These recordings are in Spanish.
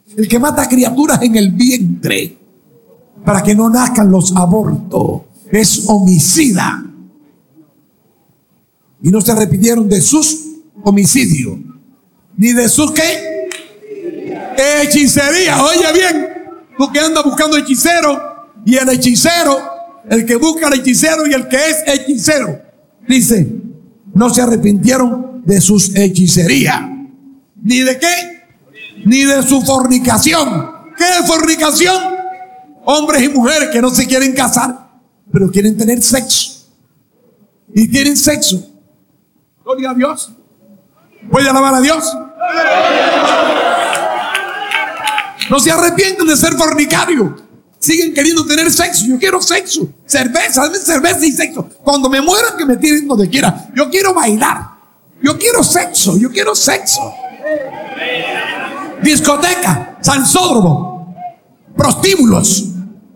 el que mata criaturas en el vientre para que no nazcan los abortos, es homicida. Y no se arrepintieron de sus homicidios, ni de sus ¿qué? Hechicería. Oye bien, tú que andas buscando hechicero, y el hechicero, el que busca al hechicero y el que es hechicero, dice, no se arrepintieron de sus hechicerías. ¿Ni de qué? Ni de su fornicación. ¿Qué es fornicación? Hombres y mujeres que no se quieren casar, pero quieren tener sexo. Y tienen sexo. Gloria a Dios. ¿Puede alabar a Dios? No se arrepienten de ser fornicarios. Siguen queriendo tener sexo. Yo quiero sexo. Cerveza y sexo. Cuando me mueran, que me tiren donde quiera. Yo quiero bailar. Yo quiero sexo. Yo quiero sexo. Discoteca, salsódromo, prostíbulos.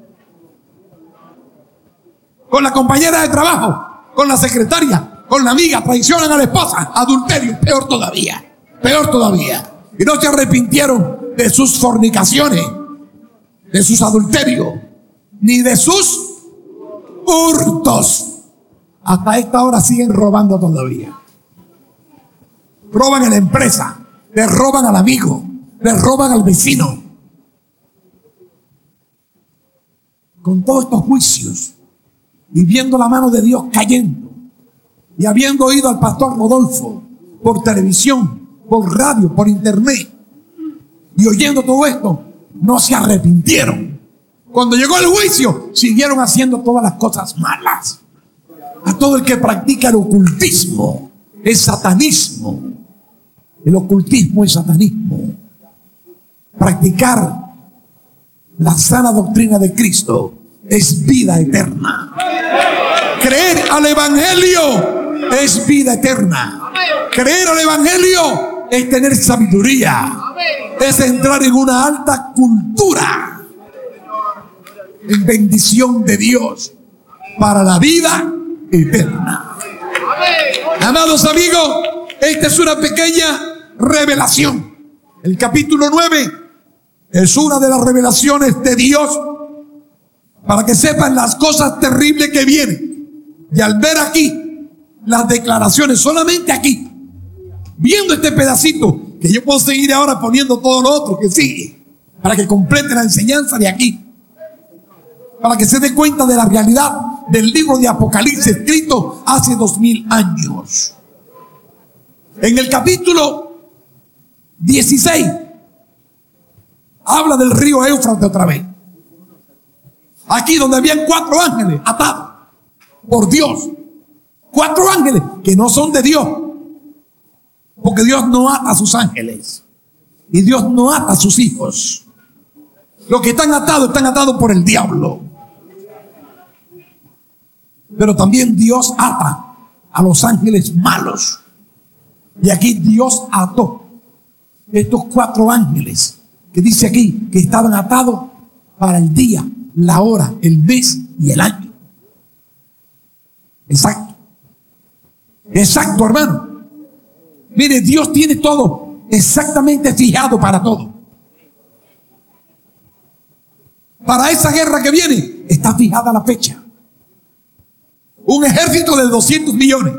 Con la compañera de trabajo, con la secretaria, con la amiga, traicionan a la esposa. Adulterio, peor todavía. Peor todavía. Y no se arrepintieron de sus fornicaciones, de sus adulterios, ni de sus hurtos. Hasta esta hora siguen robando todavía. Roban a la empresa, le roban al amigo, le roban al vecino. Con todos estos juicios, y viendo la mano de Dios cayendo, y habiendo oído al pastor Rodolfo por televisión, por radio, por internet, y oyendo todo esto, no se arrepintieron. Cuando llegó el juicio, siguieron haciendo todas las cosas malas. A todo el que practica el ocultismo, es satanismo. El ocultismo es satanismo. Practicar la sana doctrina de Cristo es vida eterna. Creer al Evangelio es vida eterna. Creer al Evangelio es tener sabiduría. Es entrar en una alta cultura, en bendición de Dios para la vida eterna. Amados amigos, esta es una pequeña revelación. El capítulo 9 es una de las revelaciones de Dios para que sepan las cosas terribles que vienen. Y al ver aquí las declaraciones, solamente aquí, viendo este pedacito, que yo puedo seguir ahora poniendo todo lo otro que sigue, para que complete la enseñanza de aquí, para que se dé cuenta de la realidad del libro de Apocalipsis escrito hace 2000 años. En el capítulo 16 habla del río Éufrates otra vez. Aquí donde habían 4 ángeles atados por Dios. 4 ángeles que no son de Dios. Porque Dios no ata a sus ángeles. Y Dios no ata a sus hijos. Los que están atados por el diablo. Pero también Dios ata a los ángeles malos. Y aquí Dios ató estos 4 ángeles que dice aquí que estaban atados para el día, la hora, el mes y el año. Exacto. Exacto, hermano. Mire, Dios tiene todo exactamente fijado para todo. Para esa guerra que viene está fijada la fecha. Un ejército de 200 millones.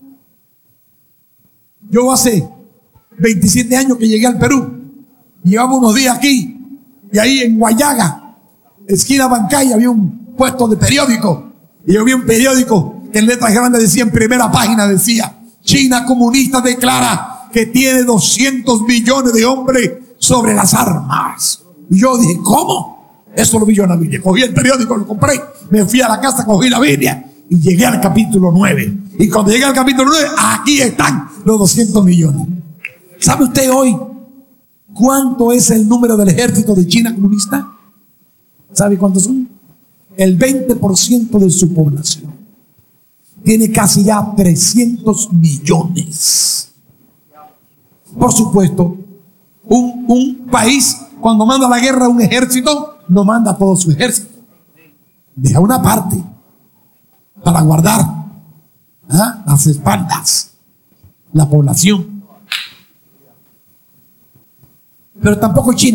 Yo hace 27 años que llegué al Perú. Llevaba unos días aquí. Y ahí en Guayaga, esquina Bancaya, había un puesto de periódico. Y yo vi un periódico que en letras grandes decía, en primera página decía: China comunista declara que tiene 200 millones de hombres sobre las armas. Y yo dije, ¿cómo? Eso lo vi yo en la Biblia. Cogí el periódico, lo compré, me fui a la casa, cogí la Biblia y llegué al capítulo 9. Y cuando llegué al capítulo 9, aquí están los 200 millones. ¿Sabe usted hoy cuánto es el número del ejército de China comunista? ¿Sabe cuántos son? El 20% de su población. Tiene casi ya 300 millones. Por supuesto, un país cuando manda a la guerra a un ejército, no manda todo su ejército. Deja una parte para guardar las espaldas, la población. Pero tampoco China